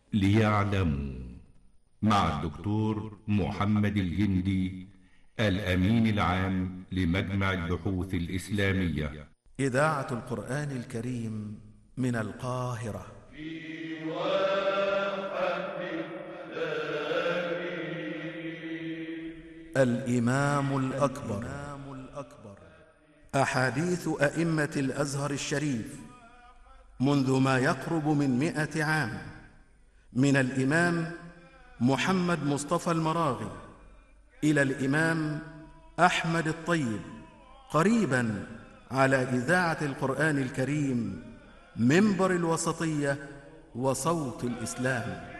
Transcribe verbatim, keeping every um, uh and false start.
ليعلموا، مع الدكتور محمد الجندي، الأمين العام لمجمع البحوث الإسلامية. إذاعة القرآن الكريم من القاهرة. الإمام الأكبر. أحاديث أئمة الأزهر الشريف منذ ما يقرب من مئة عام، من الإمام محمد مصطفى المراغي إلى الإمام أحمد الطيب، قريباً على إذاعة القرآن الكريم، منبر الوسطية وصوت الإسلام.